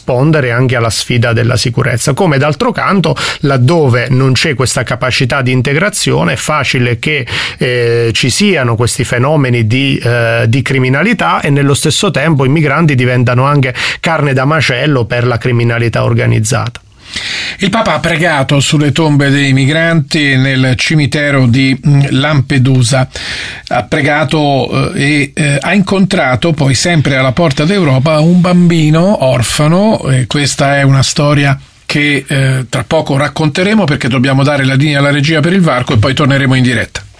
rispondere anche alla sfida della sicurezza. Come d'altro canto, laddove non c'è questa capacità di integrazione, è facile che ci siano questi fenomeni di criminalità, e nello stesso tempo i migranti diventano anche carne da macello per la criminalità organizzata. Il Papa ha pregato sulle tombe dei migranti nel cimitero di Lampedusa, ha pregato e ha incontrato poi, sempre alla Porta d'Europa, un bambino orfano, e questa è una storia che tra poco racconteremo, perché dobbiamo dare la linea alla regia per il varco e poi torneremo in diretta.